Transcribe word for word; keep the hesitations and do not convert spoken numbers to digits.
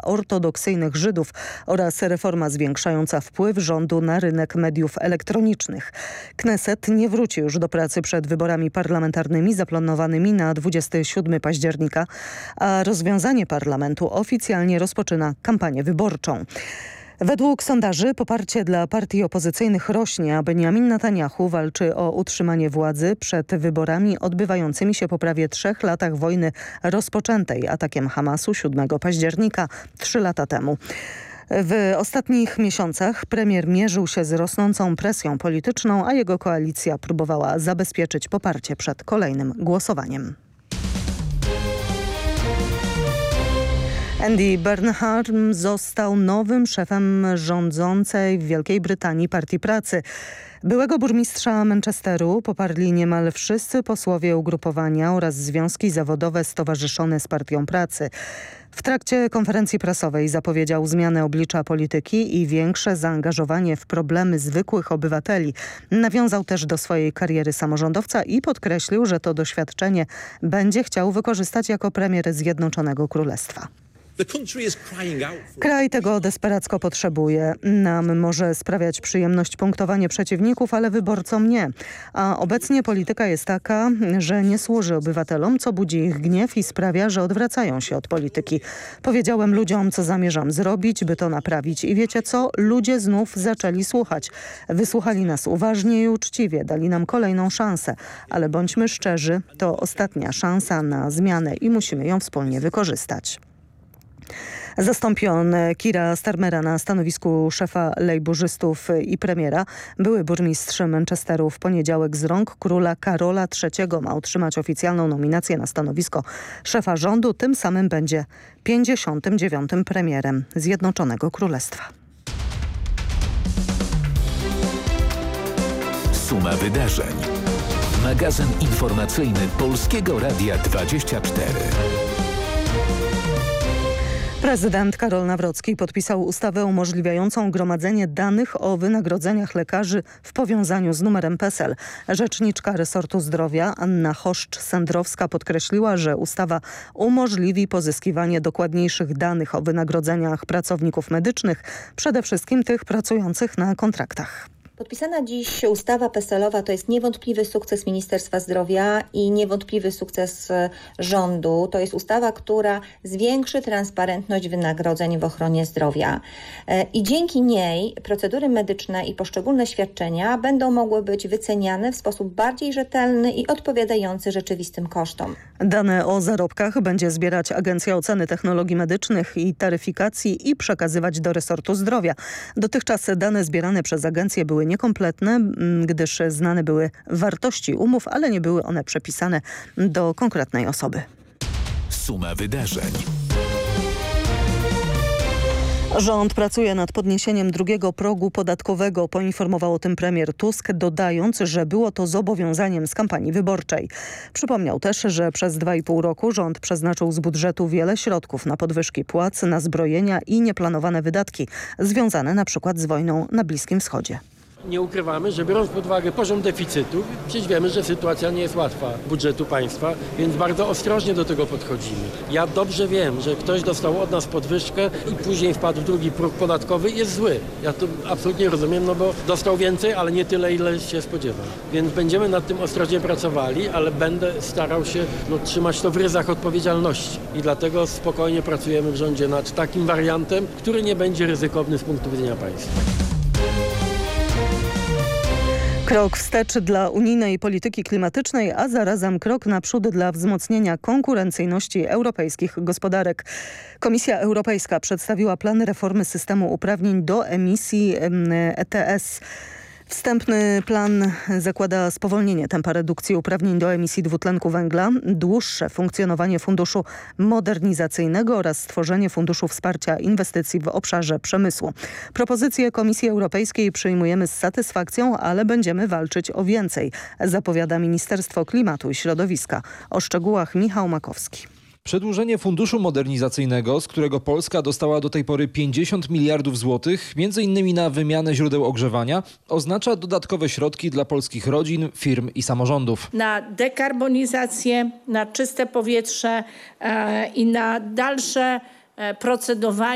ortodoksyjnych Żydów oraz reforma zwiększająca wpływ rządu na rynek mediów elektronicznych. Kneset nie wróci już do pracy przed wyborami parlamentarnymi zaplanowanymi na dwudziestego siódmego października, a rozwiązanie parlamentu oficjalnie rozpoczyna kampanię wyborczą. Według sondaży poparcie dla partii opozycyjnych rośnie, a Benjamin Netanyahu walczy o utrzymanie władzy przed wyborami odbywającymi się po prawie trzech latach wojny rozpoczętej atakiem Hamasu siódmego października, trzy lata temu. W ostatnich miesiącach premier mierzył się z rosnącą presją polityczną, a jego koalicja próbowała zabezpieczyć poparcie przed kolejnym głosowaniem. Andy Burnham został nowym szefem rządzącej w Wielkiej Brytanii Partii Pracy. Byłego burmistrza Manchesteru poparli niemal wszyscy posłowie ugrupowania oraz związki zawodowe stowarzyszone z Partią Pracy. W trakcie konferencji prasowej zapowiedział zmianę oblicza polityki i większe zaangażowanie w problemy zwykłych obywateli. Nawiązał też do swojej kariery samorządowca i podkreślił, że to doświadczenie będzie chciał wykorzystać jako premier Zjednoczonego Królestwa. Kraj tego desperacko potrzebuje. Nam może sprawiać przyjemność punktowanie przeciwników, ale wyborcom nie. A obecnie polityka jest taka, że nie służy obywatelom, co budzi ich gniew i sprawia, że odwracają się od polityki. Powiedziałem ludziom, co zamierzam zrobić, by to naprawić. I wiecie co? Ludzie znów zaczęli słuchać. Wysłuchali nas uważnie i uczciwie. Dali nam kolejną szansę. Ale bądźmy szczerzy, to ostatnia szansa na zmianę i musimy ją wspólnie wykorzystać. Zastąpi on Keira Starmera na stanowisku szefa lejburzystów i premiera. Były burmistrz Manchesteru w poniedziałek z rąk króla Karola trzeciego ma otrzymać oficjalną nominację na stanowisko szefa rządu. Tym samym będzie pięćdziesiątym dziewiątym premierem Zjednoczonego Królestwa. Suma wydarzeń. Magazyn informacyjny Polskiego Radia dwadzieścia cztery. Prezydent Karol Nawrocki podpisał ustawę umożliwiającą gromadzenie danych o wynagrodzeniach lekarzy w powiązaniu z numerem P E S E L. Rzeczniczka resortu zdrowia Anna Choszcz-Sędrowska podkreśliła, że ustawa umożliwi pozyskiwanie dokładniejszych danych o wynagrodzeniach pracowników medycznych, przede wszystkim tych pracujących na kontraktach. Podpisana dziś ustawa P E S E L owa to jest niewątpliwy sukces Ministerstwa Zdrowia i niewątpliwy sukces rządu. To jest ustawa, która zwiększy transparentność wynagrodzeń w ochronie zdrowia. I dzięki niej procedury medyczne i poszczególne świadczenia będą mogły być wyceniane w sposób bardziej rzetelny i odpowiadający rzeczywistym kosztom. Dane o zarobkach będzie zbierać Agencja Oceny Technologii Medycznych i Taryfikacji i przekazywać do resortu zdrowia. Dotychczas dane zbierane przez agencję były niekompletne, gdyż znane były wartości umów, ale nie były one przepisane do konkretnej osoby. Suma wydarzeń. Rząd pracuje nad podniesieniem drugiego progu podatkowego, poinformował o tym premier Tusk, dodając, że było to zobowiązaniem z kampanii wyborczej. Przypomniał też, że przez dwa i pół roku rząd przeznaczył z budżetu wiele środków na podwyżki płac, na zbrojenia i nieplanowane wydatki związane na przykład z wojną na Bliskim Wschodzie. Nie ukrywamy, że biorąc pod uwagę poziom deficytu, przecież wiemy, że sytuacja nie jest łatwa budżetu państwa, więc bardzo ostrożnie do tego podchodzimy. Ja dobrze wiem, że ktoś dostał od nas podwyżkę i później wpadł w drugi próg podatkowy i jest zły. Ja to absolutnie rozumiem, no bo dostał więcej, ale nie tyle, ile się spodziewał. Więc będziemy nad tym ostrożnie pracowali, ale będę starał się no, trzymać to w ryzach odpowiedzialności. I dlatego spokojnie pracujemy w rządzie nad takim wariantem, który nie będzie ryzykowny z punktu widzenia państwa. Krok wstecz dla unijnej polityki klimatycznej, a zarazem krok naprzód dla wzmocnienia konkurencyjności europejskich gospodarek. Komisja Europejska przedstawiła plan reformy systemu uprawnień do emisji E T S. Wstępny plan zakłada spowolnienie tempa redukcji uprawnień do emisji dwutlenku węgla, dłuższe funkcjonowanie funduszu modernizacyjnego oraz stworzenie funduszu wsparcia inwestycji w obszarze przemysłu. Propozycje Komisji Europejskiej przyjmujemy z satysfakcją, ale będziemy walczyć o więcej, zapowiada Ministerstwo Klimatu i Środowiska. O szczegółach Michał Makowski. Przedłużenie funduszu modernizacyjnego, z którego Polska dostała do tej pory pięćdziesiąt miliardów złotych, między innymi na wymianę źródeł ogrzewania, oznacza dodatkowe środki dla polskich rodzin, firm i samorządów. Na dekarbonizację, na czyste powietrze e, i na dalsze e, procedowanie